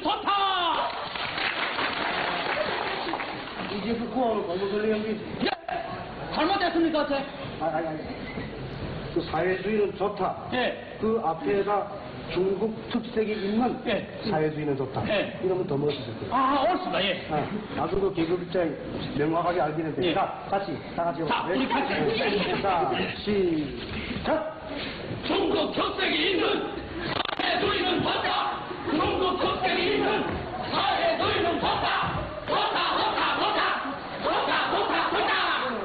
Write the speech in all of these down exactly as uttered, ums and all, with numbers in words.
좋다. 이제 그 구하는 공부들 연기. 예, 잘못됐습니까, 어째? 아, 아니, 아니. 그 사회주의는 좋다. 예. 그 앞에다 중국 특색이 있는 예. 사회주의는 좋다. 예. 이러면 더 멋있을 거예요. 아, 옳습니다, 예. 아, 나도 그 계급 입장 명확하게 알겠는데. 예. 자, 같이, 다 같이. 자, 해볼까요? 우리 같이. 네. 자, 시작! 중국 특색이 있는 사회주의는 좋다. 중국 특색이 있는 사회주의는 좋다. 좋다, 좋다, 좋다. 좋다, 좋다, 좋다.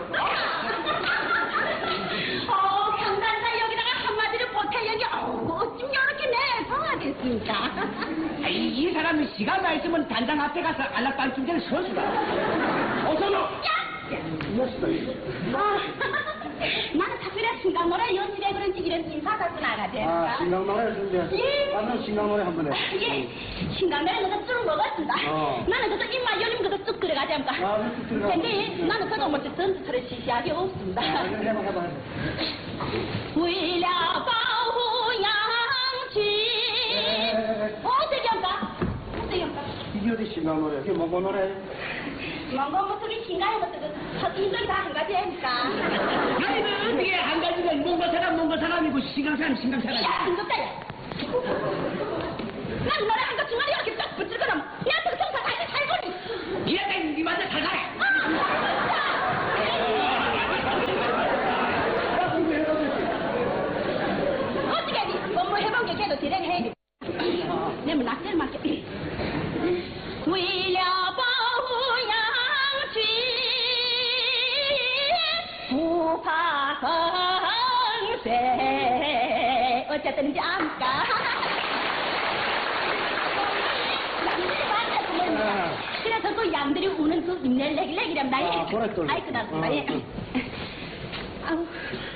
어, 강단사 여기다가 한마디로 보태 여기 어우 어쩜 이렇게 내성하겠습니까? 아, 이, 이 사람이 시간 말씀은 단장 앞에 가서 안락방 중间서수다. 어서로. 야! 아, 나는 특별히 신강노래 연습해 그런지 이런 인사사도 나가대. 아, 신강노래 준비해. 예. 나는 신강노래 한 번 해. 예, 신강노래 너도 쭉 먹었습니다. 어. 나는 그것도 입맛 열리면 그것도 쭉 들어가지 않을까? 아, 쭉 들어가. 근데 나는 그거 못해 전투처럼 시시하게 없습니다. 아, 해봐, 해봐, 해봐. 为了保护羊群 어떻게 할까? 어떻게 할까? 이게 어디 신강노래? 이게 몽고 노래? 몽고 목소리 신가는 것도 첫 인정이 다 한 가지 하니까. 아니, 어떻게 한 가지면 몽고 사람, 몽고 사람이고, 신강 사람, 신강 사람이고. 야, 인정다, 야. 난 노래 한 것 중간에 이렇게 딱 붙일 거라면 내한테 성사 다시 살거니. 이래가 니 완전 잘 살아. 어떻게 하니? 업무 해본 게 걔도 진행해야지. 내면 낙제를 맡겨. 为了保护羊群，不怕风水。 어쨌든지 암까. 양들이 많다. 그래서 그 양들이 우는 그 입낼래기래기랍니다. 아, 그래, 또. 아이, 그렇습니다. 어, 예. 어. 아우.